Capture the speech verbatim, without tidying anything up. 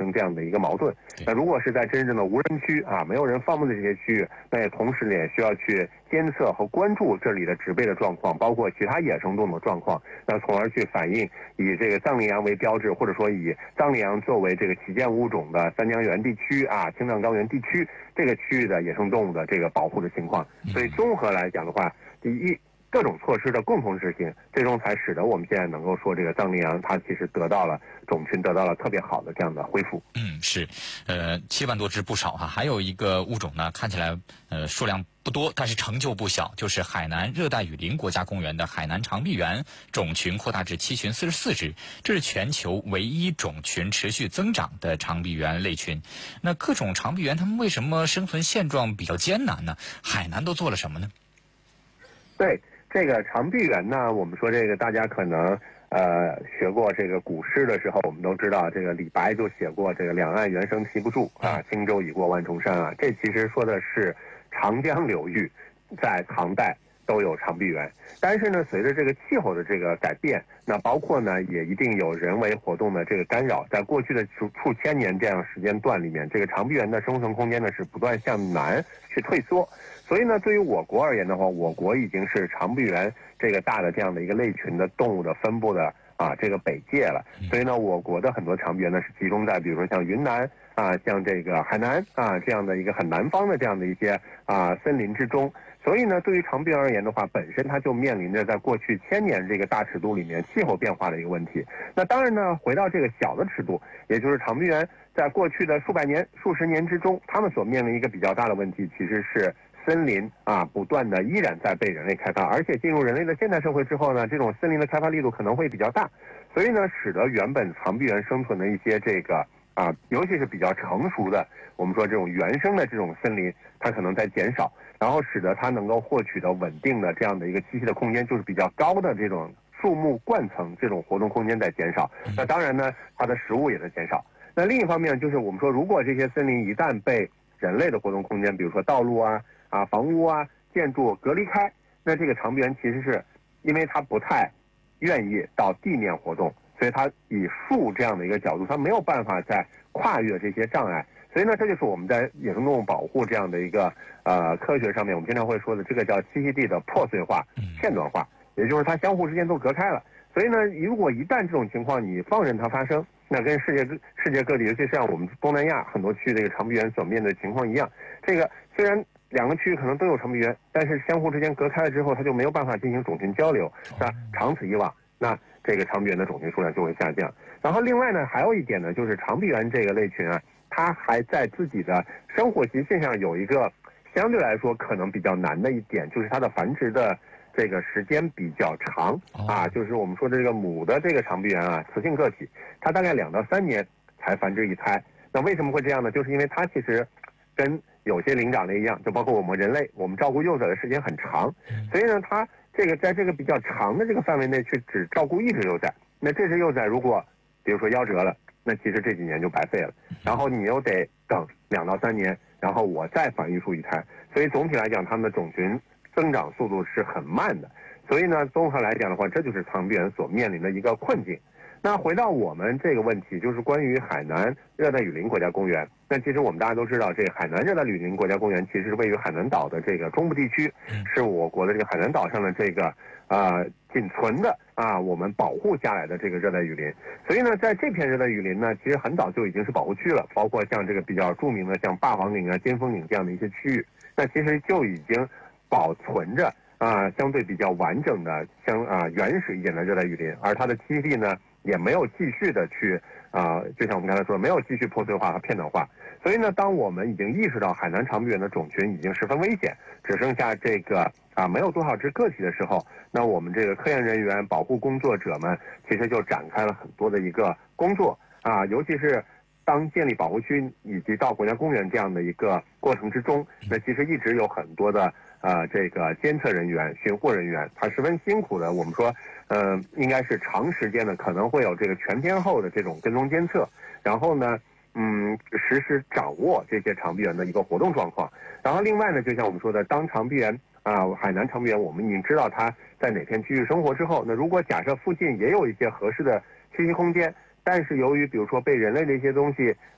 生这样的一个矛盾。那如果是在真正的无人区啊，没有人放牧的这些区域，那也同时也需要去监测和关注这里的植被的状况，包括其他野生动物的状况，那从而去反映以这个藏羚羊为标志，或者说以藏羚羊作为这个旗舰物种的三江源地区啊、青藏高原地区这个区域的野生动物的这个保护的情况。所以综合来讲的话，第一，各种措施的共同执行，最终才使得我们现在能够说这个藏羚羊它其实得到了种群得到了特别好的这样的恢复。 嗯，是，呃，七万多只不少哈。还有一个物种呢，看起来呃数量不多，但是成就不小，就是海南热带雨林国家公园的海南长臂猿，种群扩大至七群四十四只，这是全球唯一种群持续增长的长臂猿类群。那各种长臂猿它们为什么生存现状比较艰难呢？海南都做了什么呢？ 对。这个长臂猿呢，我们说这个大家可能呃学过这个古诗的时候，我们都知道这个李白就写过这个两岸猿声啼不住啊，轻舟已过万重山啊。这其实说的是长江流域在唐代都有长臂猿，但是呢，随着这个气候的这个改变，那包括呢也一定有人为活动的这个干扰，在过去的数数千年这样时间段里面，这个长臂猿的生存空间呢是不断向南去退缩。所以呢，对于我国而言的话，我国已经是长臂猿这个大的这样的一个类群的动物的分布的啊这个北界了。所以呢，我国的很多长臂猿呢是集中在比如说像云南啊、像这个海南啊这样的一个很南方的这样的一些啊森林之中。所以呢，对于长臂猿而言的话，本身它就面临着在过去千年这个大尺度里面气候变化的一个问题。那当然呢，回到这个小的尺度，也就是长臂猿在过去的数百年、数十年之中，它们所面临一个比较大的问题，其实是森林啊，不断的依然在被人类开发，而且进入人类的现代社会之后呢，这种森林的开发力度可能会比较大，所以呢，使得原本长臂猿生存的一些这个啊，尤其是比较成熟的，我们说这种原生的这种森林，它可能在减少，然后使得它能够获取的稳定的这样的一个栖息的空间，就是比较高的这种树木冠层这种活动空间在减少。那当然呢，它的食物也在减少。那另一方面就是我们说，如果这些森林一旦被人类的活动空间，比如说道路啊、啊房屋啊、建筑隔离开，那这个长臂猿其实是因为它不太愿意到地面活动，所以它以树这样的一个角度，它没有办法再跨越这些障碍。所以呢，这就是我们在野生动物保护这样的一个呃科学上面，我们经常会说的，这个叫栖息地的破碎化、片段化，也就是它相互之间都隔开了。所以呢，如果一旦这种情况你放任它发生，那跟世界世界各地，尤其是像我们东南亚很多区域这个长臂猿所面对的情况一样，这个虽然两个区域可能都有长臂猿，但是相互之间隔开了之后，它就没有办法进行种群交流。那长此以往，那这个长臂猿的种群数量就会下降。然后另外呢，还有一点呢，就是长臂猿这个类群啊，它还在自己的生活习性上有一个相对来说可能比较难的一点，就是它的繁殖的这个时间比较长啊，就是我们说的这个母的这个长臂猿啊，雌性个体，它大概两到三年才繁殖一胎。那为什么会这样呢？就是因为它其实跟有些灵长类一样，就包括我们人类，我们照顾幼崽的时间很长，所以呢，它这个在这个比较长的这个范围内去只照顾一只幼崽，那这只幼崽如果比如说夭折了，那其实这几年就白费了，然后你又得等两到三年，然后我再繁育出一胎，所以总体来讲，它们的种群增长速度是很慢的。所以呢，综合来讲的话，这就是长臂猿所面临的一个困境。那回到我们这个问题，就是关于海南热带雨林国家公园。那其实我们大家都知道，这个海南热带雨林国家公园其实是位于海南岛的这个中部地区，是我国的这个海南岛上的这个呃仅存的啊我们保护下来的这个热带雨林。所以呢，在这片热带雨林呢，其实很早就已经是保护区了，包括像这个比较著名的像霸王岭啊、尖峰岭这样的一些区域，那其实就已经保存着啊相对比较完整的相啊原始一点的热带雨林，而它的栖地呢也没有继续的去啊、呃，就像我们刚才说，没有继续破碎化和片段化。所以呢，当我们已经意识到海南长臂猿的种群已经十分危险，只剩下这个啊没有多少只个体的时候，那我们这个科研人员、保护工作者们其实就展开了很多的一个工作啊，尤其是当建立保护区以及到国家公园这样的一个过程之中，那其实一直有很多的呃这个监测人员、巡护人员，他十分辛苦的。我们说，呃，应该是长时间的，可能会有这个全天候的这种跟踪监测，然后呢，嗯，实时掌握这些长臂猿的一个活动状况。然后另外呢，就像我们说的，当长臂猿啊，海南长臂猿，我们已经知道它在哪片区域生活之后，那如果假设附近也有一些合适的栖息空间，但是由于比如说被人类的一些东西